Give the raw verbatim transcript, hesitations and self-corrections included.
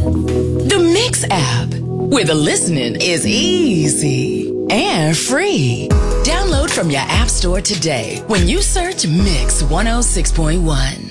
The Mix app, where the listening is easy and free. Download from your app store today when you search Mix one oh six point one.